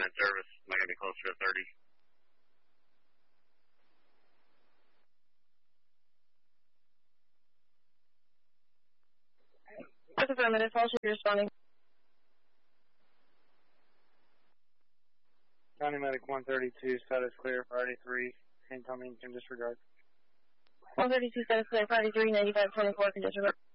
line service. Am I going to be closer to 30? Just affirmative. All should be responding. County Medic 132, status clear, Friday 3, incoming, can disregard. 132, status clear, Friday 3, 9524, can disregard.